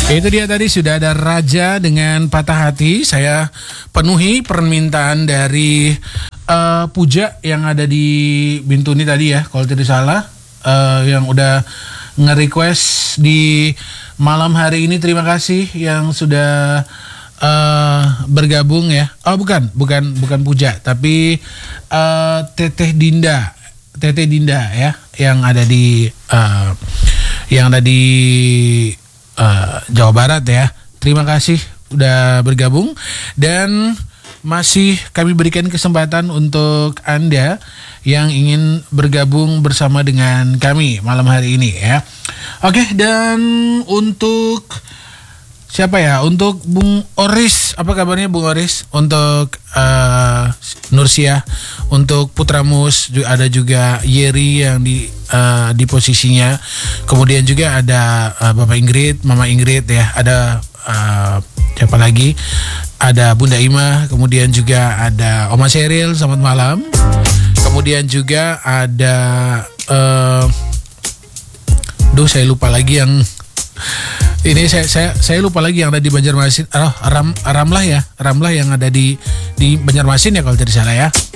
Itu dia tadi sudah ada Raja dengan Patah Hati. Saya penuhi permintaan dari Puja yang ada di Bintuni tadi ya, kalau tidak salah, yang udah nge-request di malam hari ini. Terima kasih yang sudah bergabung ya. Oh bukan Puja, tapi Teteh Dinda ya, yang ada di Jawa Barat ya. Terima kasih udah bergabung, dan masih kami berikan kesempatan untuk Anda yang ingin bergabung bersama dengan kami malam hari ini ya. Oke, dan untuk siapa ya? Untuk Bung Oris, apa kabarnya Bung Oris? Untuk Nursia, untuk Putramus, ada juga Yeri yang di posisinya. Kemudian juga ada Bapak Ingrid, Mama Ingrid ya. Ada siapa lagi? Ada Bunda Ima, kemudian juga ada Oma Sheryl, selamat malam. Kemudian juga ada saya lupa lagi yang ini, saya lupa lagi yang ada di Banjarmasin. Ramlah yang ada di Banjarmasin ya kalau tidak salah ya.